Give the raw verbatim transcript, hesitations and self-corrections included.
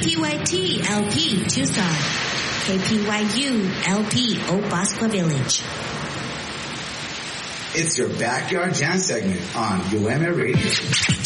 P Y T L P Tucson, K P Y U L P Obasqua Village. It's your Backyard Jam segment on U M A Radio.